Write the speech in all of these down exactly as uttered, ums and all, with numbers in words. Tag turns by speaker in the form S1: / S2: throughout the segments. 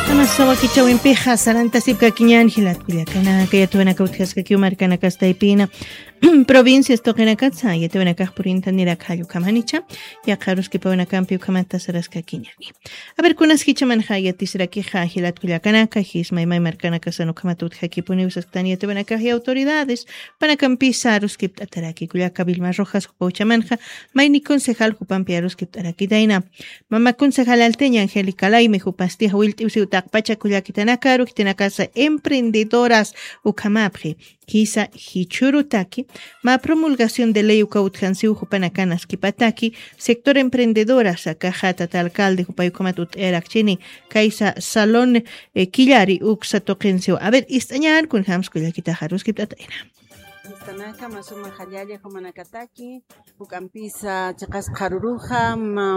S1: Amasawa kichawinpiqa saranta sipka kiñan hilatkullakana kayatuwanaka utqasqakiumarkana kastaypina provincias toqinakatsa yatawanakaq purinta niraq hallukamanicha yaqaruskipawanakamppi ukamanta sarasqa kiñani. A ver kunas kichamanqa yatisrakiqa hilatkullakanaka hismaymay markanaka sanukamata utqakipuni usaqtani yatawanakaq autoridades panakampi saruskip ataraki kullaka Vilma Rojas hupawchamanqa mayni concejal hupanpi aruskip arakidayna mama concejal alteña Angélica Laime hupastija wilt'iwsi utaqpacha kullakitanaka arukitinakasa emprendedoras ukamapri Kisa hichurutaki, ma promulgación de ley uka utjansiu hupanacanas kipataki, sector emprendedoras akajata alcalde hupayukamatut erakchini, kaisa salón eh, killari uksa toqensio. A ver, istañar kun hams kullakita harus kiptatayna.
S2: Istanaka masuma khallalla humanakataki ukampisa chaqas qaruruja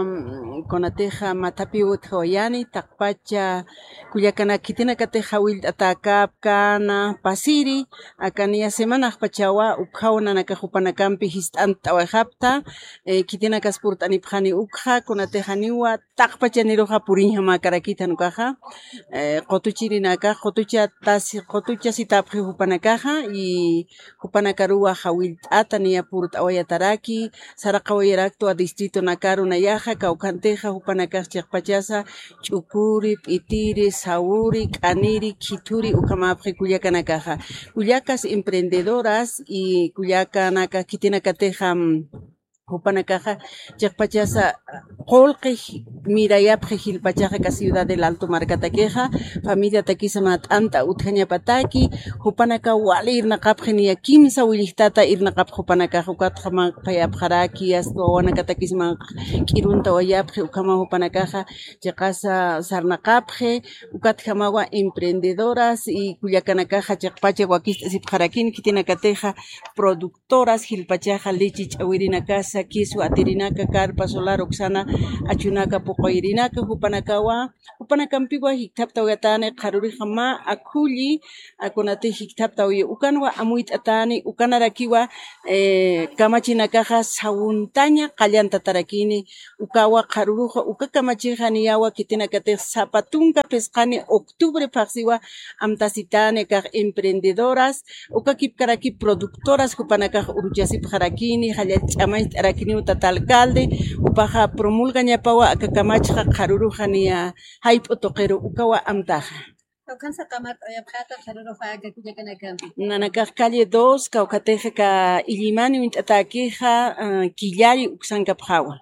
S2: konateja matapi uthoyani taqpacha kuyakana kitina kateja wil atakapkana pasiri akania semana pachawa ukhauna nakajupanacampi histanta wajapta kitina kaspurt anipjani ukha konateja niwa taqpacha niroja purinja makarakita nukaja qotuchirinaka qotucha tasi qotucha sitapji hupanakaja y Hupanakaruwa hawil atania purut awayataraki saraqawayarakto a distrito nakaru nayaja kaukanteja hupanakaj chiqpachasa chukuri itiri sauri kaniri kituri ukamapji kullakanakaja kullakas emprendedoras y kullakanaka kitinakateja Hupanakaja chiqpachasa qolqi mirayapji hilpachaja ka ciudad del Alto Marcataqueja familia takisama t'anta utjañapataki hupanaka wali irnaqapji niya kimsa willihtata irnaqap hupanaka hukatjama qayapjaraki aswawanaka takisma k'irunta wayapji ukama hupanakaja chiqasa sarnaqapji ukatjamawa emprendedoras y kullakanakaja chiqpacha wakista sipjarakini kitinakateja productoras hilpachaja leche ch'awirinakasa kisu atirinaka carpa solar oxana achunaka puqoyrinaka hupanakawa hupanakampigua hiktapta uyatani qarurijama akulli akunati hiktapta uyu ukanwa amuit'atani ukanarakiwa eh, kamachinakaja sawuntaña qallanta tarakini ukawa qaruruja uka kamachija niyawa kitinakatej zapatunka pesqani octubre paqsiwa amtasitani kaq emprendedoras uka kipkaraki productoras hupanakaj uruchasipqarakini halla ch'amay arakini tata alcalde upaja promulga ñapawa akakamachqa qaruruja niya hayp'u toqero ukawa amtaja
S3: Alcanza camat ayapjata qaruruja akakullakanaka
S2: nanakaq calle dos kawkateja ka Illimani wint'atakiqa killari uksankapqhawa.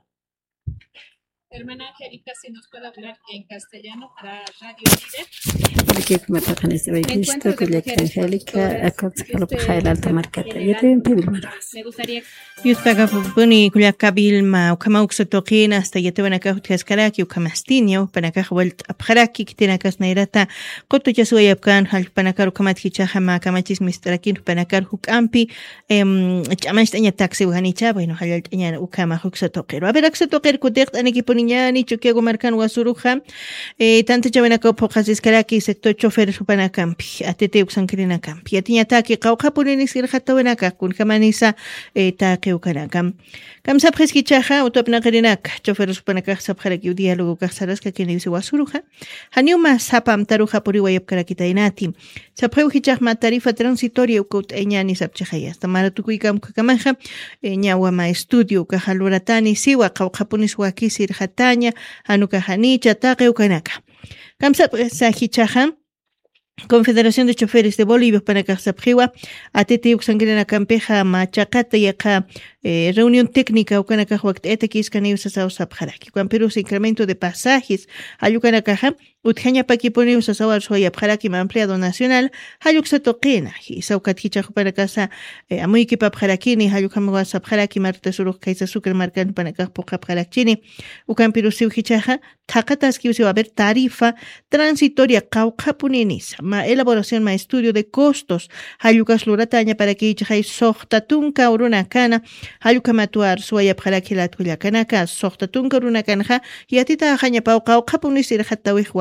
S3: Hermana Angélica, si nos puede hablar en castellano para Radio Líder.
S4: Aquí como trabajan este vehículo, Culiaca Angélica, aconsejalo para el Alto Marcata. Yo te pido más.
S3: Me gustaría
S1: Yustaga puni Culiaca Vilma, ukama uksatoqina hasta yatawanaka utjaskaraki ukamastinio, panaka vuelt abjaraki kitinaka snairata, qoto yasuayapkan halpanaka ukamatkichaja ma kamachis mistrakin panaka hukampi, em chamashtaña taxi uhanicha, bueno, haltaña ukama uksatoqero. A ver, uksatoqer kuteq anekipuni Niñani Chuquiago Marcan Guasuruja, eh, tanto Chavenaco Pocasiscaraki, sector chofer Supanacampi, Atete Uxankirinacampi, Atiñataki, Caucapulinis Irjatavenaka, kun Kamanisa, eh, Takeukanakam. Kamsa Preskichaja, Utopnakarinak, chofer Supanaka, Sapharaki, diálogo Casaraska, quien dice Guasuruja, Haniuma Sapam Taruja Puriwayapkarakitainati, Sapreuhichahma tarifa transitoria Ukut Eñani Sapchahaya, Tamaratukuikam Kakamaja, Eñawama estudio, Kajaluratani, Siwa, Caucapunis Wakisir Taña, Hanuka Hanicha, Taqueucanaka. Kamsa Sahichahan, Confederación de Choferes de Bolivia, Panacasapjiwa, Atete Uxangrena Campeja, Machacata y acá, eh, reunión técnica, Ucanaka Huactetequis, Caniusa Sausapjaraki, Camperus, incremento de pasajes, Ayucanakaja, Utjaña Paquiponius Sawar Soya Pjaraki, empleado nacional, Hayuxatoquena, y Saukatkicha Panacasa, Amuiki Papjarakini, Hayukamawa Sapjaraki, Marta Suruk Kaisa Sucre Marcan Panacaspo Capjarakini, Ucamperus Hichaja, Takataski, va a haber tarifa transitoria Caucapuninis. Ma elaboración ma estudio de costos hayukas lurataña para que ichay sohtatunka urunakana hayuka matuar suaya para que la tuya kanaka sohtatunka urunakanja y atita haña pau qau qapunisir hattawi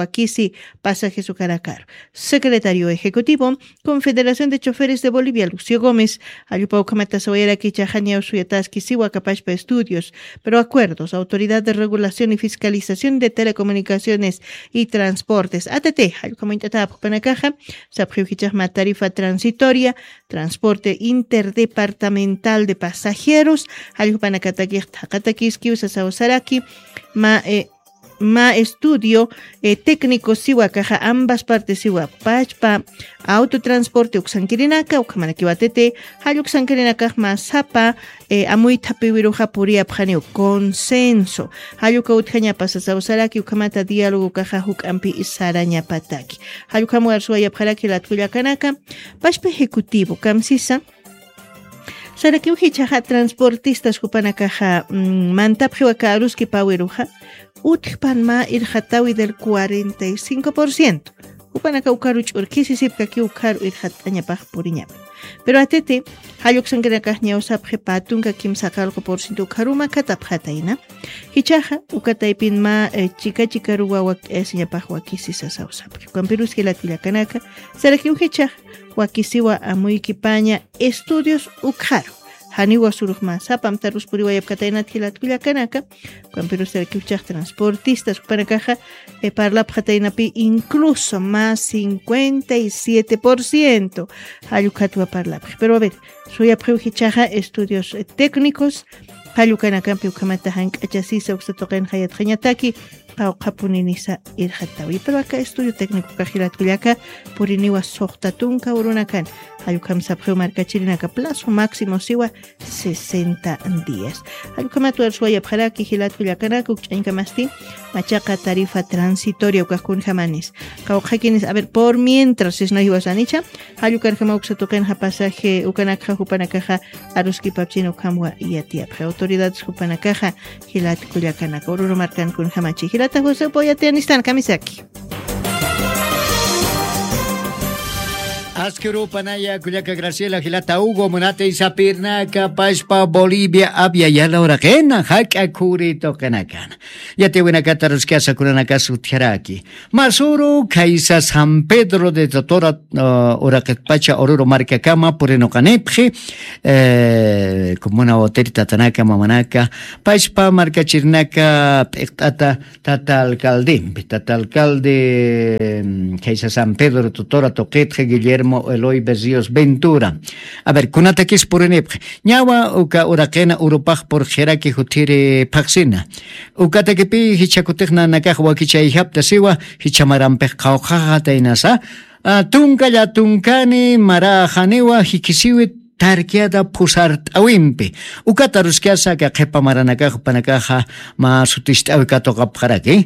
S1: Wakisi Pasaje Sucaracaro. Secretario Ejecutivo, Confederación de Choferes de Bolivia, Lucio Gómez, Ayupa Ucamata Soyera Kichajania Usuyataski Siwa Capachpa Estudios, pero acuerdos, Autoridad de Regulación y Fiscalización de Telecomunicaciones y Transportes, A T T, Ayupa Intata Panacaja, Sapjukichajma Tarifa Transitoria, Transporte Interdepartamental de Pasajeros, Ayupa Nakataki, Takatakiski, Usasawasaraki, Ma, eh, ma estudio eh, técnico siwa caja ambas partes siwa pachpa autotransporte uksankirinaka ukhamanakiwatete haluk sankirinaka masapa eh, amuy tapiwiruja puria pjaneo consenso haluka utjaña pasasawsaraki ukhamata diálogo caja huk ampi isaraña pataki haluka muarsuaya pjaraki latkullakanaka pachpa ejecutivo kamsisa Saraki uhichaja transportistas kupanakaja mmm, mantapjiwaka aruski pawiruja utpanma irjatawi del cuarenta y cinco por ciento. Upanaka ukaru churkisisipka ki ukaru irjatañapaj puriñapi. Pero atete, hayuk sanganakaj ñawsapje patunka kim sakalko por ciento ukaruma katapjataina. Hichaja ukataipinma eh, chika chikaruwa wak esiñapaj wakisisa sausapje. Kampiruski latvillakanaka, saraki uhichaja wakisiwa amuikipaña estudios ukaru. Haniwa surujma sapam tarus puriwa yapkataina tjilatkullakanaka cuampiru serkiuchaj transportistas panakaja e parla pjatainapi incluso más cincuenta y siete por ciento hayukatwa parla. Pero a ver, soy apjuhichaja estudios técnicos hayukanakampi ukamata hank'achasisa uksatoqen hayat khañataki qawqapuninisa irjatawi. Pero acá estudio técnico kajilatkullaka puriniwa soqtatunka urunakan Ayukam sapjeu marcachirinaka plazo máximo siwa sesenta días. Ayukamatu arsuaya pjaraki hilatkullakanaka ukchainkamasti machaca tarifa transitoria ukakun jamanes. Kaujakinis, a ver, por mientras es no iba sanicha, ayukan jama uksatoken ja pasaje ukanaka jupanakaja aruski papchino kamwa yatia. Autoridades jupanakaja hilatkullakanaka ururu marcan kun jamachi. Hilata José Poyatianistan kamisaki.
S5: Askeru panaya Cuyaca Graciela Gilata Hugo Monate Isapirnaca Pashpa Bolivia Abia Yala Orajena Haka Kurito Kanakana. Ya te buena cataroscasa Kuranaka Sutiaraki. Masuru Kaisa San Pedro de Totora uh, Orakatpacha Oruro Marcacama Porenocanepje eh, como una hotelita Tanaka Mamanaka Pashpa Marcachirnaca Tata Tata Alcalde Tata Alcalde Kaisa San Pedro Totora Toquetje Guillermo Eloy Berríos Ventura. A ver, kunatakis por enepre. Ñawa uka urakena urupaj por jeraki jutire paxina. Ukatakepi hichakutekna nakaj wakichaihapta siwa hichamarampe qawqaqa inasa. Tunka ya tunkani marajaniwa hikisiwi tarkiada pusart awimpi. Ukata ruskiasa ka qepa maranakaja panakaja ma sutist awikato qapjaraki.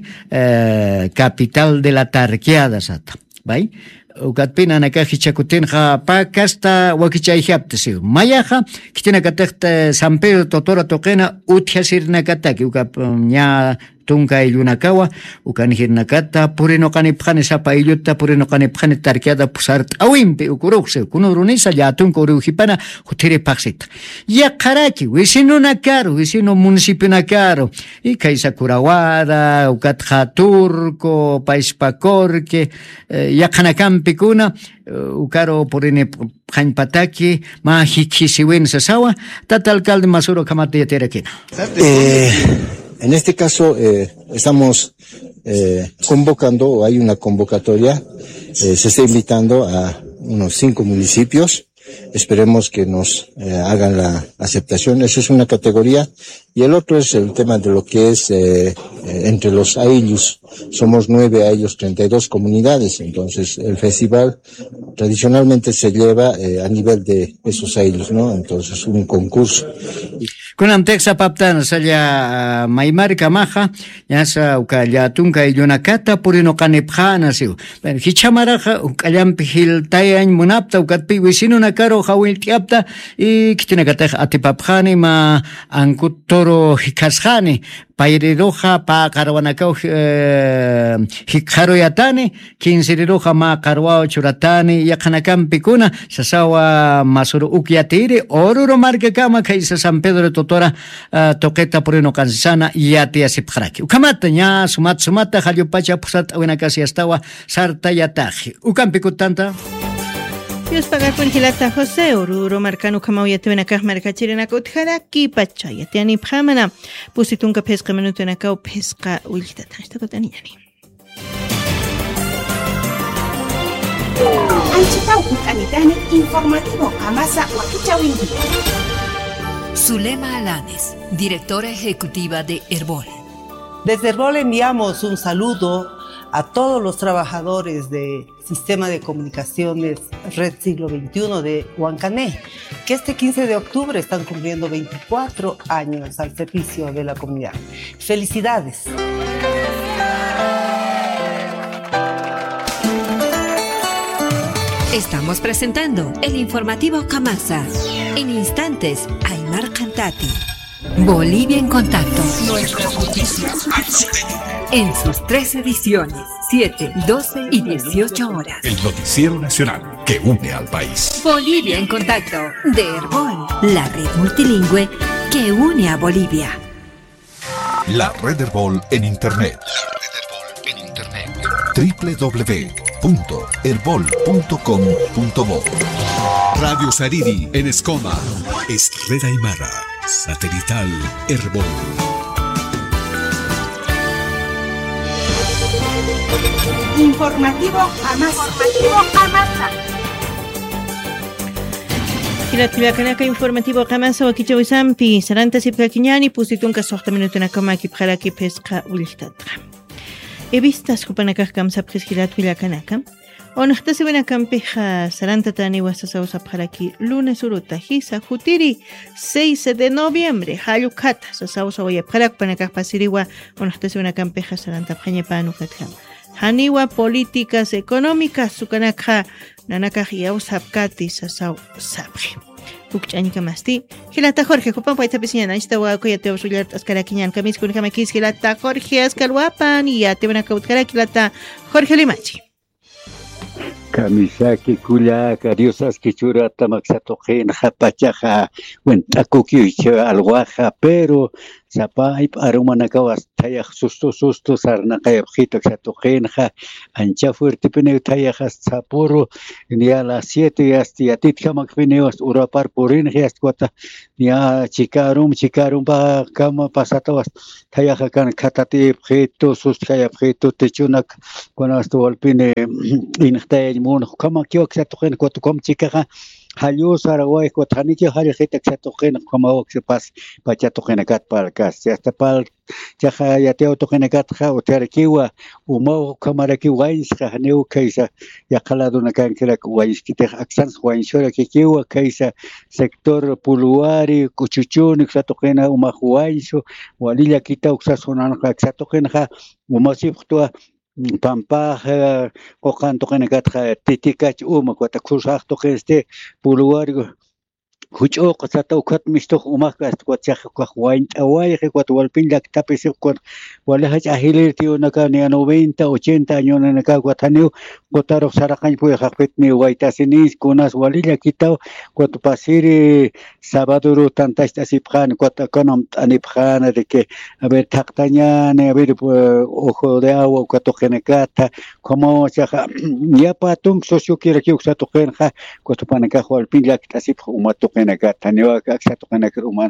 S5: Capital de la tarkiada sata. ¿Vai? Ukatpina nakaji chakutinja pakasta wakichayhaptasiu mayaja kitina katekta San Pedro Totora Toquena utjasir nakataki ukap nya tunka ilunakawa ukanhir nakata purino kanipjane sapa iluta purino kanipjane tarkiada pusart awimpe ukurukse kunurunisa ya tunka urujipana jutire paxita ya karaki wisino nakaro wisino municipio nakaro y kaisa kurawada ukatja turco paispakorke ya kanakam Picuna, Ukaro Porine Hanpataki, Mahikisiwen Sasawa, Tata Alcalde Masuro Kamate Yaterakina.
S6: Eh, en este caso, eh, estamos eh, convocando, hay una convocatoria, eh, se está invitando a unos cinco municipios. Esperemos que nos eh, hagan la aceptación. Esa es una categoría. Y el otro es el tema de lo que es eh, eh, entre los aylus. Somos nueve aylus, treinta y dos comunidades. Entonces, el festival tradicionalmente se lleva eh, a nivel de esos aylus, ¿no? Entonces, un concurso.
S5: Con Amtexa Paptan, Saya Maimar Kamaja, Yasa Ukaya Tunka y Yonakata, Purino Canepjana, Siu. Hichamaraja, Ukayam Pihil Tayan Munapta, Ukatpi, Wisino Nakaro, Hawil Tiapta, y Kitinakata Atipapjani, Ma Ankutoro Hikashani, Pairiroja pa carwanacao eh, hikaro yatani, quinceriroja ma carwao churatani, yakanakan picuna, sasawa masuru ukiatiri, oruro marca cama, kaisa San Pedro de Totora, uh, toqueta porino cansana, yati asipjaraki. Ukamata, ya, sumat sumata, jaliopacha, pusat, una casi estawa, sarta yataji. Ukampicutanta.
S1: Dios pagar con Gilata José, Oruro Marcano Kamauya Tuenaka, Marcachirina Kutjaraki, Pachaya, Tiani Pramana, Pusitunka Pesca Menutenaka, Pesca Ulita, Tastacotaniani.
S7: Anchitau Kutanitani, informativo, Amasa, Wakichawindi.
S8: Zulema Alanes, directora ejecutiva de Herbol.
S9: Desde Herbol enviamos un saludo a todos los trabajadores del Sistema de Comunicaciones Red Siglo veintiuno de Huancané, que este quince de octubre están cumpliendo veinticuatro años al servicio de la comunidad. ¡Felicidades!
S8: Estamos presentando el informativo Camasa. En instantes, Aymar Cantati. Bolivia en contacto. Nuestras noticias en sus tres ediciones, siete, doce y dieciocho horas.
S10: El noticiero nacional que une al país.
S8: Bolivia en contacto de Herbol, la red multilingüe que une a Bolivia.
S10: La red Herbol en internet. La red Herbol en internet. doble u doble u doble u punto herbol punto com punto bo. Radio Sariri en Escoma. Es Red Aymara. Satelital Herbol.
S7: Informativo Amasa. Informativo Amasa.
S1: Kilatulakanaka informativo Kamasa wakichawisampi saranta sipkakiñani pusitunka soqta minutunakama kipjaraki pesqa ulhtatra. Evistas kupanakaq kamsapqis kilatulakanaka Onahtasiwinakampiqa saranta tani wasasawsapqaraki lunes uruta hisa jutiri seis de noviembre hallukata sasawsawayapqarak panakaq pasiriwa onahtasiwinakampiqa saranta phañapanu katlam haniwa políticas económicas sukanakqa nanakaq yawsapkati sasaw sapqi ukch'anika masti Gilata Jorge kupan paitapisiñan anchtawa kuyate usullar askarakiñan kamiskun kamakis Gilata Jorge askalwapan y atewinakawtkara Gilata Jorge Limachi
S11: Kamisaki kulaka diosas kichura tamaxatojen japachaja wentakukicha alwaja pero sapay arumanakawas tayaj susto susto sarnaqayabjito xatojenja ancha fuerte pene tayajas saporo ni a las siete hasta yatit jamak peneos urapar porin hasta ya chikarum chikarum pa kama pasatawas tayaja kan katati objeto suskaya objeto techunak con hasta volpine inhtay mon kama kyo xatojen ko kom chikaja Hallo Saraway ko thaniki hari khita xatojen kama ok pas pachatojen kat palkas hasta pal chaja yateo tojen kat kha utarkiwa umo kamaraki wais khaneu kaisa yaqalado nakan kira wais kite aksan wais shora kiwa kaisa sector puluari kuchuchun xatojen uma waiso walilla kita uksasonan xatojen kha umasip to Pampa, Cocanto Canacatra, Titicach, Uma, Quatacusato, este, Puluario, which oh, Casato cut Mister Umakas, what Wine, away, what Walpin, like Tapis, what Walahach, a hility on a Cania noventa, ochenta, yon and a Caguatanu, Gotaro Sarakan, Pujaketni, White Asinis, Kunas, Walilla Kitao, what Pasiri, Sabaduru, Tantasta Sipran, Quataconum, Anipran, de que a ver Tactañan, a ver Ojo de Agua, Quatogenecata, como Yapatung, Sosuki, Satogenja, Cotopaneca, Walpin, like Tasip, Umatoken. Tanyo aksato kana kruman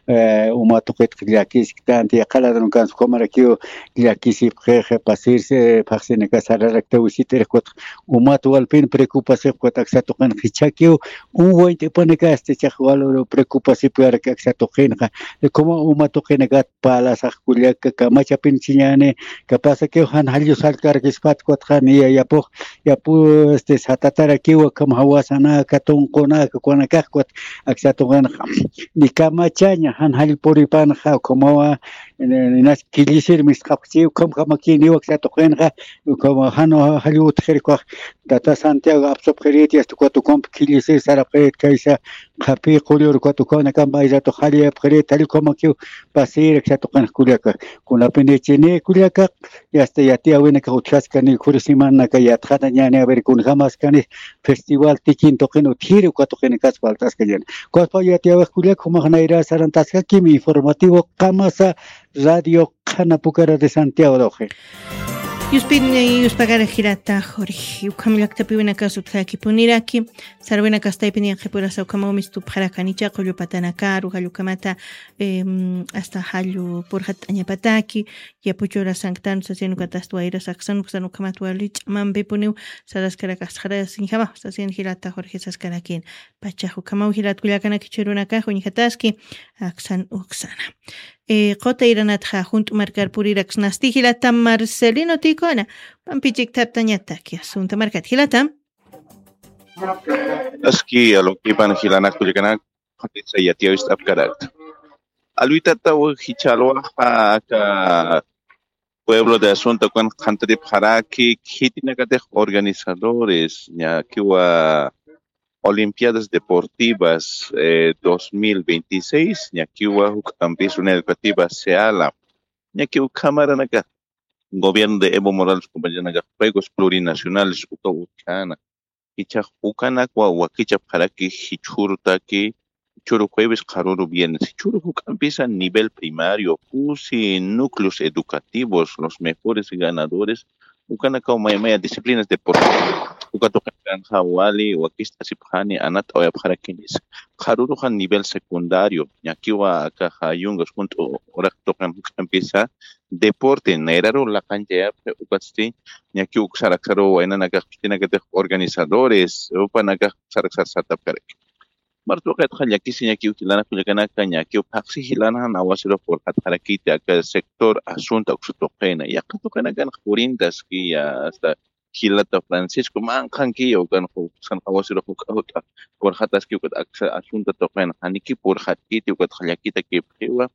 S11: umatoket kliakis tanti qaladan kan komarakio kliakis pxe pasirse paxene kasara rakta usiter kot umat walpin preocupación kot aksato kan khichakio un vointe poneka este chawalo preocupación para que aksato genja como umatoken gat pala sakkuliak kamacha pinchiñane kapasa que han halio salkar kispat kot khania yapo yapo este satatara kiwa kam hawasana katun kona kona kakot Aksatungan ni kama chanya han hal puripan ha como الناس كيليسير مستقبتي وكم كم كيني وقت تقينها وكم هانو هليوت خيركوا داتا سانتياغو أبسط خيريت يستكوا تكون كيليسير سرقيت كيسا خبي قوليور كوا تكون كم بايزا تخلي بخيريت تلي كم كيو بسير كيا تقين كلياك كنا بنيتشني كلياك يستياتي أوينك وتشاس كني كورسيمان نك يتخذ يعني أبريكون خمس كني فيستيوال تكين تقين وتيرو كوا تقين كاس بالتاس كجن كوا باياتي أوه كلياك هم خنايرا سرنتاس كيمي informativo Kamasa Radio Canapucara de Santiago de Oje.
S1: Yuspin yuspagare girata jori ukamilak tapibina kasutaki puniraki sarvena kastaipini khipura saukama mistu pharakanicha qullu patanakaru halukamata hasta halu purhat anyapataki yapuchura sanktan sasenu katastuaira saksan kusanu kamatwalich mambe puniu saraskara kaskhara sinjaba sasen girata jori saskarakin pachahu kamau girat kulakana kichiruna ka hunihataski aksan uksana eh qota iranatha junt marcar purirax nasti hilata Marcelino tikona pampichik taptañata ki asunta marcat hilata
S12: aski alo kipan hilana kulikana khotisa yatia istap karat aluita ta hichalwa ka pueblo de asunto con cantri paraki hitinakate organizadores ya kiwa Olimpiadas Deportivas eh, dos mil veintiséis, Ñaquiwa Campesuna Educativa Seala, Ñaquiwa Cámara Naga, Gobierno de Evo Morales, Compañía Juegos Plurinacionales, Ucaucana, Hichaj Ucanacua, Huaquicha Paraki, Hichurutaki, Churu Jueves, Caruru Viernes, Churu empieza a nivel primario, Pusi núcleos educativos, los mejores ganadores, Ucanacua, Maya, disciplinas deportivas. Ukatokan hawali wakista sipkhani anat oya pharakinis kharuruhan nivel secundario yakiwa akahayungas junto orak tokan empieza deporte neraro la cancha upasti yaki uksaraksaro wainanaga tinagate organizadores upanaga saraksar satapkarek martuqat khallaki sinyaki utilana kulakana kanyaki upaxi hilana nawasiro por harakiti aka sector asunta uksutoqena yaqatokana kan khurindas ki hasta Hilata Francisco manqanki ukan san qawasiro hukauta por hatas ki ukat asunta toqen haniki por hatkiti ukat khallakita ki phiwa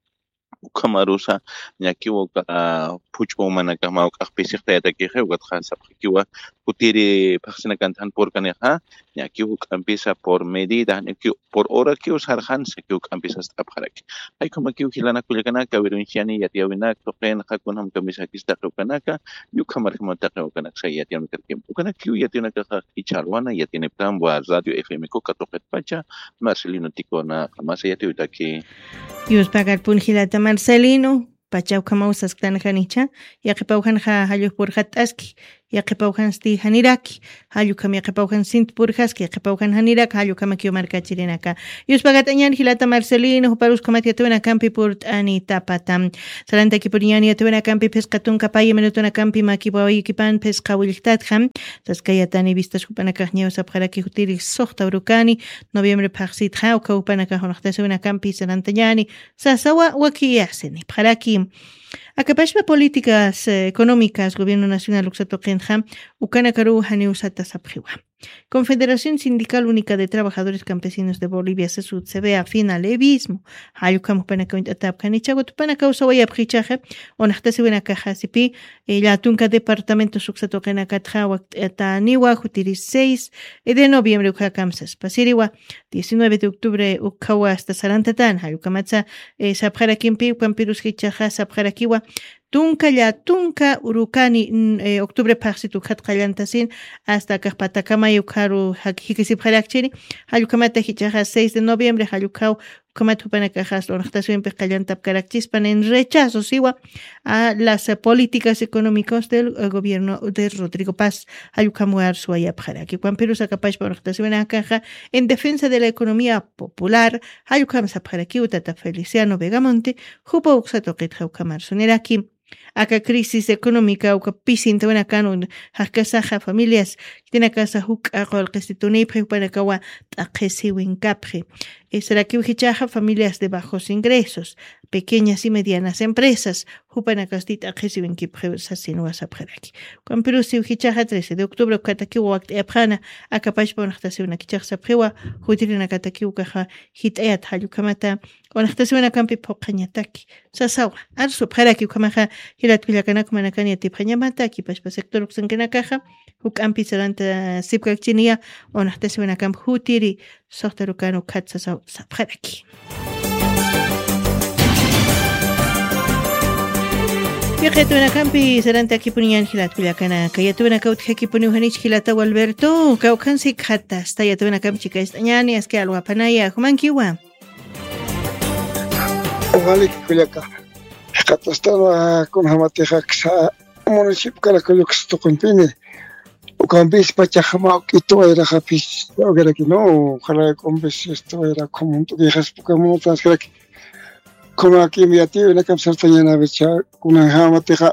S12: ukamarusa ñaki uka puchpo manaka ma uka pisixta ki ukat khasab kiwa kutiri paxina kantan por kaneha ñaki uka empieza por medida ñaki por hora ki usarhan se ki uka empieza hasta pharaki hay como ki hilana kulakana ka virunciani yatiawina toqen hakun ham kamisa kista kanaka yukamar himata kanak sayati am kerkim ukana ki yatina ka icharwana yatine plan wa radio F M ko katoqet pacha Marcelino tikona kamasa yatiutaki
S1: Yus pagar pun hilata Marcelino pachau kamausas ktan khanicha yaqipauhan ha halu purhat aski yaqipauhan sti haniraki halu kam yaqipauhan sint purhaski yaqipauhan hanirak halu kam kio marka chirinaka yus pagat añan hilata Marcelino parus kamat yatuna campi purt ani tapatam salanta ki puriani yatuna campi pescatun kapay menutuna campi makibawi kipan pesqawiltat kham taskayatani vistas kupanaka hnyo sabkharaki hutiri sohta urukani noviembre paxit khau kaupanaka honaqtasuna campi salantayani sasawa wakiyasini bkharaki Acapashma políticas eh, económicas, Gobierno Nacional Uxatoquenja, Ucanakaru Haniusata Sapjiwa. Confederación Sindical Única de Trabajadores Campesinos de Bolivia, Sesud, se ve afín al levismo. Hayukam Panakawint Atapkanichagot Panakausa Wayaphichaje, Onachtasiwena Kajasipi, la Tunca Departamento Suxatoquena Katjawak Taniwa, Jutiris seis de noviembre Ucakamsas, Pasiriwa, diecinueve de octubre Ukawa hasta Sarantatán, Hayukamatsa, Sapjarakimpi, Ucampirus Hichaja, Sapjarakiwa, Tunca ya tunca urukani eh, octubre paxitu khatqallantasin hasta Carpatacama yukaru hikisip halakchini halukamata hichaja seis de noviembre halukau kamatu panakajas orqtasun peqallantap karakchispan en rechazo siwa a las políticas económicas del uh, gobierno de Rodrigo Paz halukamuar suaya pjaraki Juan Perú sacapash por orqtasun caja en defensa de la economía popular halukam sapjaraki utata Feliciano Vegamonte jupo uxatoqit haukamar suniraki Acá crisis económica o capisin te buena canon haskasaja familias tiene casa huk agol qstituni para kawa taqesi winkapre será que ujichaja familias de bajos ingresos pequeñas y medianas empresas. Hupanakastita reciben que presasin wasapjaraki. Con Perú si ujichaja trece de octubre kataki wakt eapjana akapash bonachtasuna kichaksa prewa hutirina kataki ukaja hitayat halukamata onachtasuna kampi poqañataki sasawa arsu pjaraki ukamaja hilat kullakanak manakani atipjañamata kipashpa sector uksankenakaja hukampi saranta sipkakchinia onachtasuna kamp hutiri sohtarukano katsasaw sapjaraki. Yaqetuna kampi saranta kipunian hilat kullakana kayatuna kaut hakipuni uhanich hilata Alberto kaukansi khata stayatuna kamchi kaistañani aske alwapanaya humankiwa
S13: Ugalik kullaka khatastana kun hamati haksa municipio kala kullux toqinpini ukampis pachajama kito era hapis ogera kino khala kompis esto era como tu dejas poca mutas que como aquí mi tío en la camisa tañana becha kuna hama teja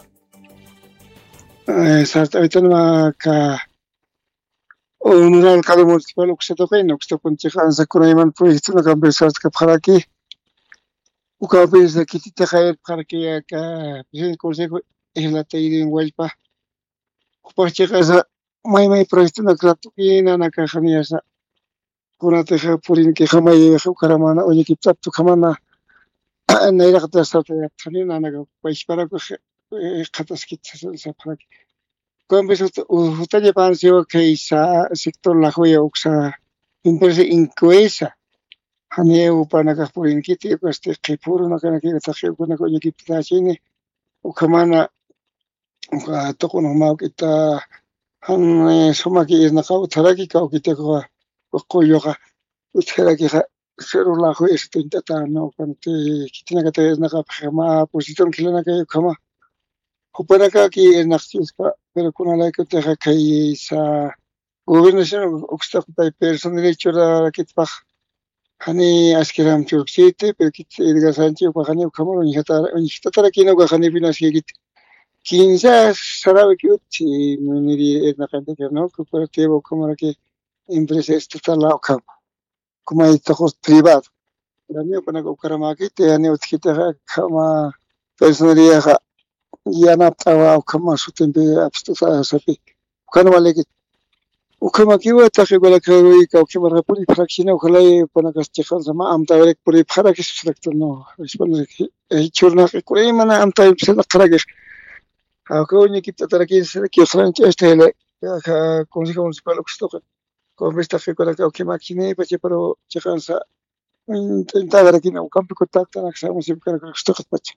S13: eh sarta vitana ka unural kalo municipal que toca y no que con cheja sa kuna iman proyecto na camisa que para aquí o campes de que te caer para que ka presidente consejo es la teide en Huelpa por cheja sa mai mai proyecto na clato que na na cajania sa kuna teja purin que jamás llega karamana oye que tapto kamana أنا إذا قد أستطيع تخلينا أنا كويس برا كخ خطأ كتير سافرك كم بس وتاني بانسيو كيسا سيكتور لاخويا وكسا إمبرس إنكويسا هني وبانا كفورين كتير بس تكيبورو نكنا كي تخيل كنا كوني كيبتاشيني وكمان وكتكون هما كتا هن سما كي إزنقاو تراكي كاو كتا كوا وكويوكا وتراكي Pero la juez está intentando que tiene que tener una cama posición que la que cama opera aquí en Narcisca pero con la que te que esa gobernación obstáculo persona derecho la que baja hani askeram turksite pero que Edgar Sánchez bajani como ni está ni está aquí no bajani binas que quince sabe que si ni es la gente que no que por te como que empresa está la cama como hay tojos privados. La mía para que Karamaki te han utilizado como personalidad ya no estaba como su tiempo abstracto sabe. Cuando vale que Ukamaki va a estar con la carrera que que va a reponer fracción o que la para que se haga sama am tarik por para que se fracture no. Es para que el churna que coe mana am tarik se la carga. Ako ni que te taraki se que franche este le que consejo municipal que esto como esta fe con la que máquina pues pero checanza intentar ver aquí no campo contacto na que sabemos siempre que esto que pasa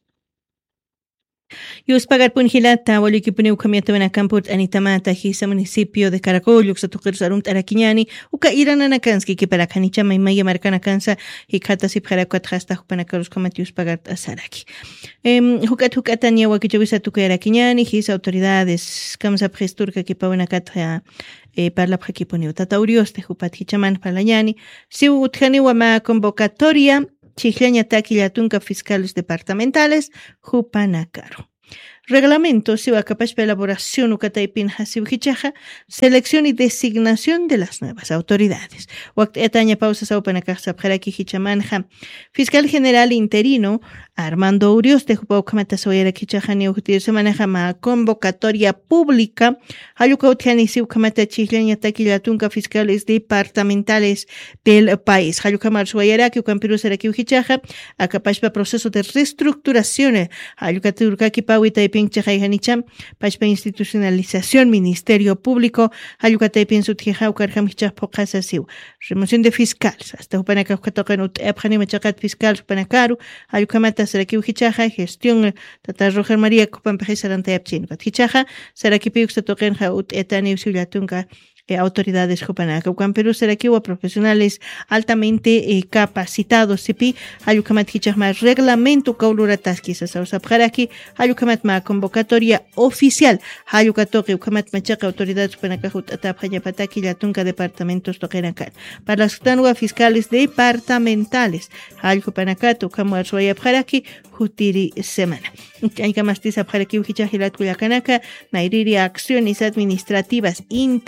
S1: Yus pagar punjilata wali que pone ukamiata wana camput anitamata hisa municipio de Caracol yuksa tukir sarumt arakiñani uka irana nakanski que para kanicha maimaya marcana kansa hikata si para cuatrasta hupana karus komat yus pagar asaraki em hukat hukatania wakichawisa tuka arakiñani hisa autoridades kamsa presturka que pawana katra eh, parla prakiponiu tataurios te hupat hichaman palayani si utkani wama convocatoria Chicleña taquillatunca fiscales departamentales Jupanacaro. Reglamento se va a capaz de elaboración ucataipin hasiujichaja, selección y designación de las nuevas autoridades. Wakt etaña pausa saupanacasa paraki hichamanja. Fiscal general interino Armando Urios de Jupaucamata soyera kichajani ujutir se maneja ma convocatoria pública. Hayucautiani siucamata chicleña taquillatunca fiscales departamentales del país. Hayucamar soyera que ucampiru seraki ujichaja a capaz de proceso de reestructuración. Hayucaturcaki pauita Pinche Jaiganicham, Pachpa institucionalización, Ministerio Público, Hayucatepin Sutjehau, Carjamichas Pocasasiu, remoción de fiscales, hasta Upanaca Catocanut, Epjani Machacat Fiscal, Panacaru, Hayucamata, Seraki Ujichaja, gestión, Tata Roger María, Copan Pejisarante Epchin, Hichaja, Seraki Piux, Token Jaut, Etani Usilatunga. Eh, autoridades Jupanaca, Perú Seraquiwa, profesionales altamente eh, capacitados, C P, Hayukamat Hichahma, reglamento Kaulurataski, Sasausaparaki, Hayukamat Ma, convocatoria oficial, Hayukatoki, Ukamat Machaca, autoridades Jupanaca, Atapayapataki, Latunca, departamentos Tokenakan. Para las tanua fiscales departamentales, Hayukapanacato, Kamuazuaya Paraki, Jutiri semana. Hay que mastiza para que Ujichajilat Cuyacanaka, Nairiri acciones administrativas interinas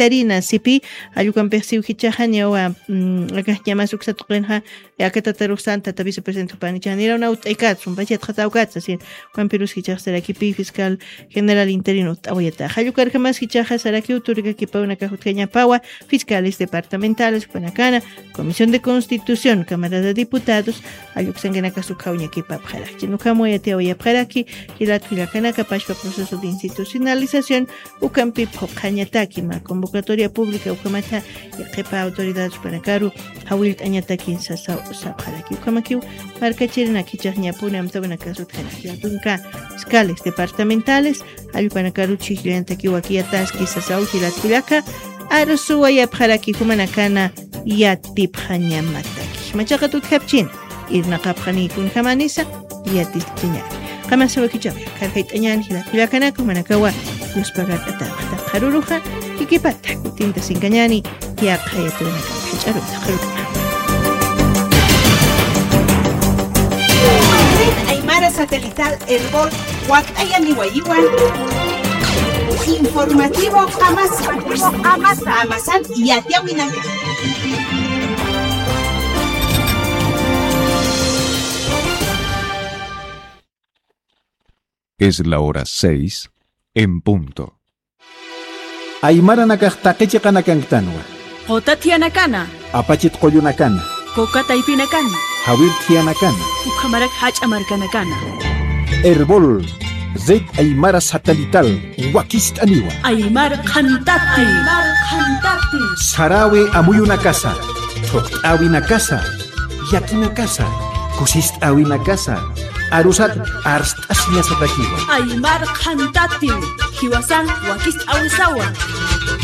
S1: wasipi ayukan persiu hichahan yawa akah llama suksatuqinha yakatataruksan tata vicepresidente panichanira una utaikat sumpachet khataukat así Juan Pirus hichaj sarakipi fiscal general interino tawayata hayukar jamás hichaja saraki uturiga kipa una cajutkeña pawa fiscales departamentales panacana comisión de constitución cámara de diputados ayuksangena kasukauña kipa pjaraki nukamo yateo ya pjaraki kilat hilakana kapashpa proceso de institucionalización ukampi pjoqañataki ma convocatoria pública ukamata yaqipa autoridades panakaru hawilt añataki sasa sapjaraki ukamakiu markachirina kichajñapuna amtabana kasutkana yatunka fiscales departamentales ayupanakaru chihliantaki wakiataski sasau hilat hilaka arsuwa yapjaraki humanakana yatipjañamataki machaqatut kapchin irna qapqanikun hamanisa yatischiñaki qamasawa kichawi karhayt'añan hilat hilakanaku manakawa yuspagat ataqta qaruruja kikipata kutinta sinkañani yaqhayatunaka hich'aruta qaruruja
S7: Aymara Satelital Herbol Huacaya Nihuayiguan Informativo Amasa Amasa Amasan y Atiahuinaca.
S10: Es la hora seis en punto.
S14: Aymara nakaqtaqichi qanakantanwa.
S15: Qotatianakana.
S14: Apachit qoyunakana.
S15: Kokataipinakana.
S14: Hawir tianakana.
S15: Ukamarak hachamarkanakana.
S14: Herbol Zed Aymara Satelital Wakist Aniwa.
S15: Aymar Kantati. Aymar Kantati.
S14: Sarawe Amuyuna Casa. Tokawina Casa. Yakina Casa. Kusist Awina Casa. Arusat Arst Asnya Satakiwa.
S15: Aymar Kantati. Hiwasan Wakist Awisawa.